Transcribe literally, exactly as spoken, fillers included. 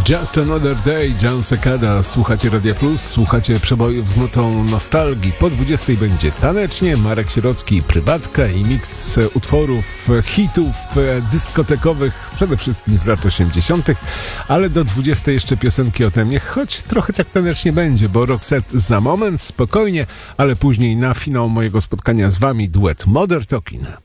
Just Another Day, Jan Sekada. Słuchacie Radia Plus, słuchacie przebojów z nutą nostalgii. Po dwudziestej będzie tanecznie, Marek Sierocki, Prywatka i miks utworów, hitów dyskotekowych, przede wszystkim z lat osiemdziesiątych, ale do dwudziestej jeszcze piosenki ode mnie, choć trochę tak tanecznie będzie, bo Roxette za moment, spokojnie, ale później na finał mojego spotkania z wami duet Modern Talking.